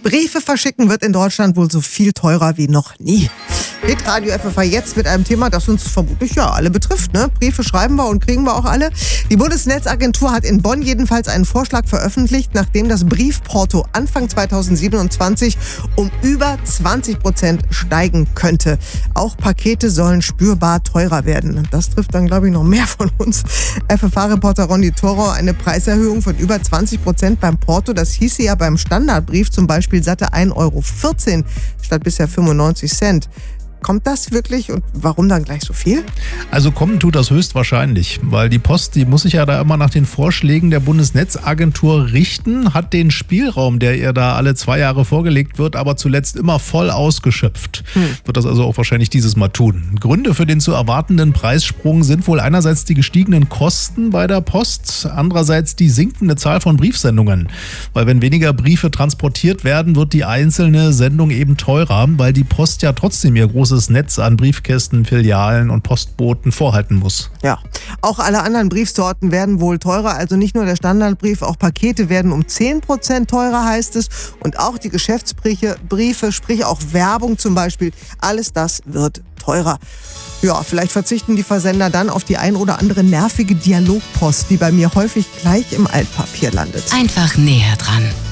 Briefe verschicken wird in Deutschland wohl so viel teurer wie noch nie. Hitradio FFH jetzt mit einem Thema, das uns vermutlich ja alle betrifft. Ne? Briefe schreiben wir und kriegen wir auch alle. Die Bundesnetzagentur hat in Bonn jedenfalls einen Vorschlag veröffentlicht, nachdem das Briefporto Anfang 2027 um über 20% steigen könnte. Auch Pakete sollen spürbar teurer werden. Das trifft dann, glaube ich, noch mehr von uns. FFH-Reporter Ronny Thorau, eine Preiserhöhung von über 20% beim Porto. Das hieße ja beim Standardbrief zum Beispiel satte 1,14 Euro statt bisher 95 Cent. Kommt das wirklich und warum dann gleich so viel? Also kommen tut das höchstwahrscheinlich, weil die Post, die muss sich ja da immer nach den Vorschlägen der Bundesnetzagentur richten, hat den Spielraum, der ihr da alle 2 Jahre vorgelegt wird, aber zuletzt immer voll ausgeschöpft. Wird das also auch wahrscheinlich dieses Mal tun. Gründe für den zu erwartenden Preissprung sind wohl einerseits die gestiegenen Kosten bei der Post, andererseits die sinkende Zahl von Briefsendungen. Weil wenn weniger Briefe transportiert werden, wird die einzelne Sendung eben teurer, weil die Post ja trotzdem ihr großes Netz an Briefkästen, Filialen und Postboten vorhalten muss. Ja, auch alle anderen Briefsorten werden wohl teurer, also nicht nur der Standardbrief, auch Pakete werden um 10% teurer, heißt es. Und auch die Geschäftsbriefe, sprich auch Werbung zum Beispiel, alles das wird teurer. Ja, vielleicht verzichten die Versender dann auf die ein oder andere nervige Dialogpost, die bei mir häufig gleich im Altpapier landet. Einfach näher dran.